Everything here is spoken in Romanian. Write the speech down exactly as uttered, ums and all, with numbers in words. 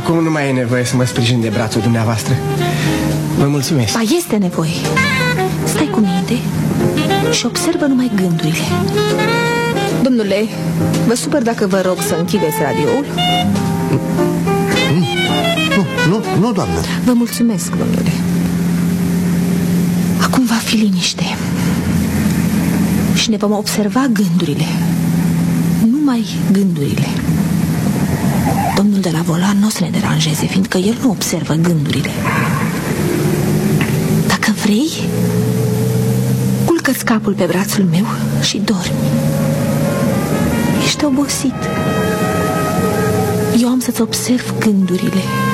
Acum nu mai e nevoie să mă sprijin de brațul dumneavoastră. Vă mulțumesc. Ba, este nevoie. Stai cu minte și observă numai gândurile. Domnule, vă supăr dacă vă rog să închideți radioul? Nu, nu, nu, doamnă. Vă mulțumesc, domnule. Acum va fi liniște și ne vom observa gândurile. Numai gândurile. Domnul de la volan nu o să ne deranjeze, fiindcă el nu observă gândurile. Dacă vrei, culcă-ți capul pe brațul meu și dormi. Ești obosit. Eu am să-ți observ gândurile.